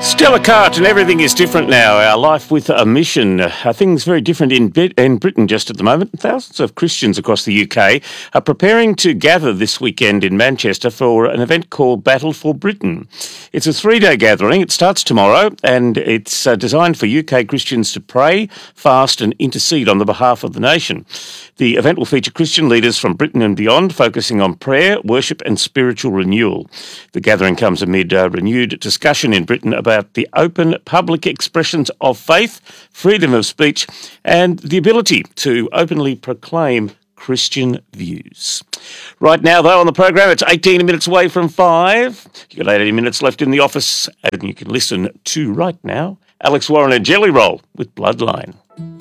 Stella Cart, and everything is different now. Our life with a mission. Things very different in Britain just at the moment. Thousands of Christians across the UK are preparing to gather this weekend in Manchester for an event called Battle for Britain. It's a 3-day gathering. It starts tomorrow, and it's designed for UK Christians to pray, fast and intercede on the behalf of the nation. The event will feature Christian leaders from Britain and beyond, focusing on prayer, worship and spiritual renewal. The gathering comes amid renewed discussion in Britain about the open public expressions of faith, freedom of speech and the ability to openly proclaim Christian views. Right now, though, on the program, it's 18 minutes away from 5. You've got 18 minutes left in the office, and you can listen to, right now, Alex Warren and Jelly Roll with Bloodline.